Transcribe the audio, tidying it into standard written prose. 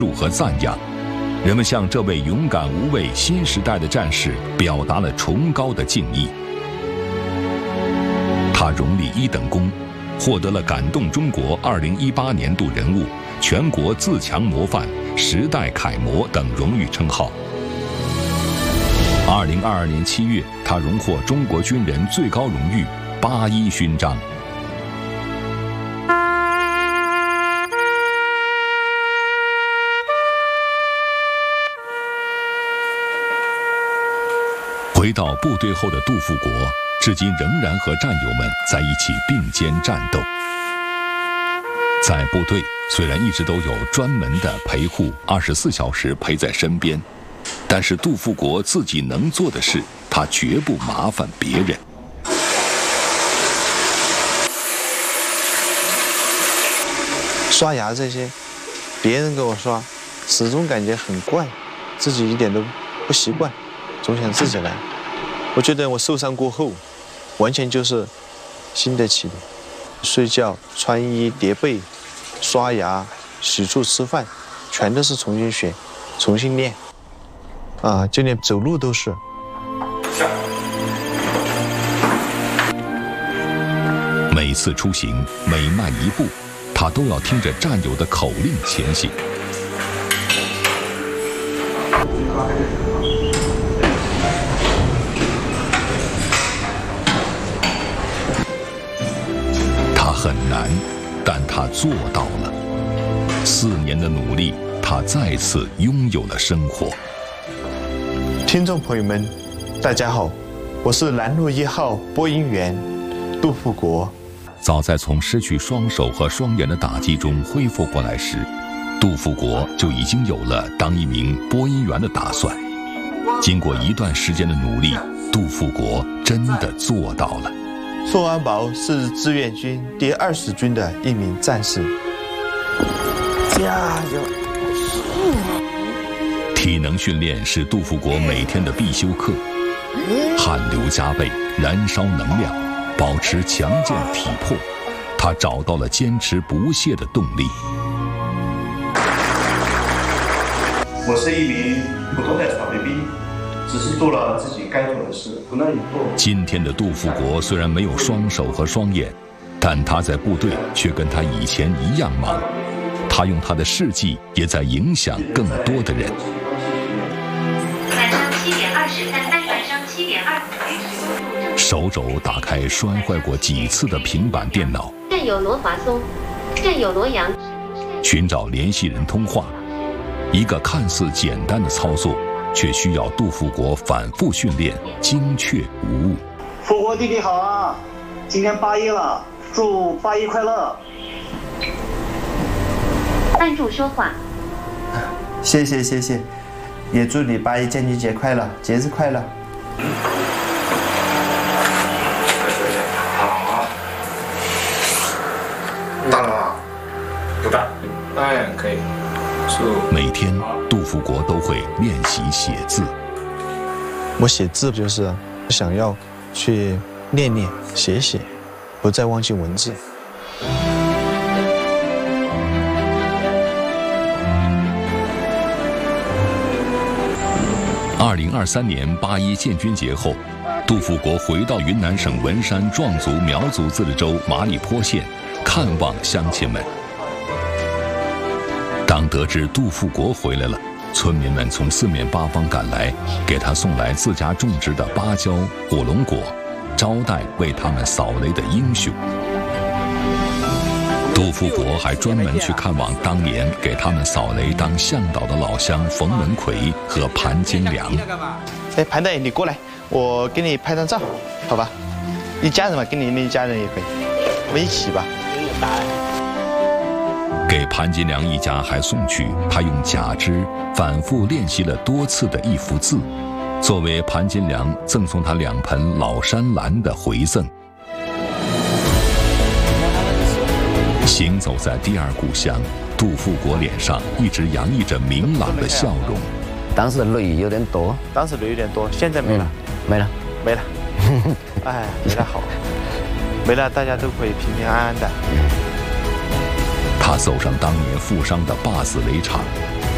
入和赞扬。人们向这位勇敢无畏新时代的战士表达了崇高的敬意。他荣立1等功，获得了感动中国2018年度人物、全国自强模范、时代楷模等荣誉称号。2022年7月，他荣获中国军人最高荣誉8·1勋章。回到部队后的杜富国，至今仍然和战友们在一起并肩战斗。在部队，虽然一直都有专门的陪护24小时陪在身边，但是杜富国自己能做的事，他绝不麻烦别人。 刷牙这些，别人给我刷，始终感觉很怪，自己一点都不习惯，总想自己来。我觉得我受伤过后，完全就是新的起点。睡觉、穿衣、叠被、刷牙、洗漱、吃饭，全都是重新学、重新练。就连走路都是。 每次出行，每迈一步，他都要听着战友的口令前行。他很难，但他做到了。4年的努力，他再次拥有了生活。 听众朋友们，大家好，我是南路1号播音员杜富国。 早在从失去双手和双眼的打击中恢复过来时，杜富国就已经有了当一名播音员的打算。经过一段时间的努力，杜富国真的做到了。 宋安宝是志愿军第20军的一名战士。加油！ 体能训练是杜富国每天的必修课，汗流浃背，燃烧能量，保持强健体魄，他找到了坚持不懈的动力。 我是一名普通的草莓兵，只是做了自己该做的事。 今天的杜富国虽然没有双手和双眼，但他在部队却跟他以前一样忙。他用他的事迹也在影响更多的人。 晚上7点23分，晚上7点25分。 手肘打开摔坏过几次的平板电脑， 战友罗华松，战友罗阳， 寻找联系人通话，一个看似简单的操作，却需要杜富国反复训练，精确无误。 富国弟弟好啊，今天8·1了，祝8·1快乐。 按住说话。 谢谢，也祝你8·1建军节快乐，节日快乐。 好，大了吗？不大，可以。 每天，杜富国都会练习写字。 我写字就是想要去练写，不再忘记文字。 2023年8·1建军节后，杜富国回到云南省文山壮族苗族自治州马里坡县，看望乡亲们。当得知杜富国回来了，村民们从4面8方赶来，给他送来自家种植的芭蕉、火龙果，招待为他们扫雷的英雄。杜富国还专门去看望当年给他们扫雷当向导的老乡冯文奎和潘金良。 潘大爷，你过来，我给你拍张照，好吧？一家人嘛，跟你们一家人也可以，我们一起吧。 给潘金良一家还送去他用假肢反复练习了多次的一幅字，作为潘金良赠送他2盆老山兰的回赠。行走在第2故乡，杜富国脸上一直洋溢着明朗的笑容。 当时泪有点多， 现在没了，没了，哎，没了好，没了，大家都可以平平安安的。 他走上当年负伤的坝子雷场，